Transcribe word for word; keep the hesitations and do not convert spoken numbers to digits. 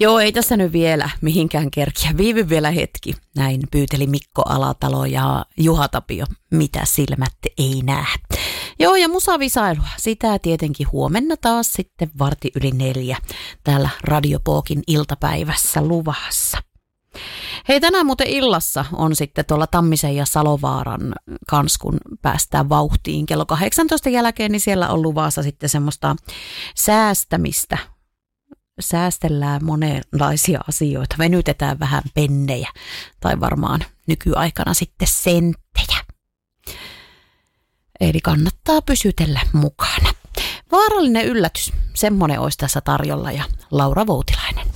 Joo, ei tässä nyt vielä mihinkään kerkiä. Viivy vielä hetki. Näin pyyteli Mikko Alatalo ja Juha Tapio. Mitä silmät ei näe. Joo, ja musavisailua. Sitä tietenkin huomenna taas sitten varti yli neljä täällä Radio Pookin iltapäivässä luvassa. Hei, tänään muuten illassa on sitten tuolla Tammisen ja Salovaaran kanssa, kun päästään vauhtiin kello kahdeksantoista jälkeen, niin siellä on luvassa sitten semmoista säästämistä. Säästellään monenlaisia asioita, venytetään vähän pennejä tai varmaan nykyaikana sitten senttejä. Eli kannattaa pysytellä mukana. Vaarallinen yllätys, semmoinen olisi tässä tarjolla ja Laura Voutilainen.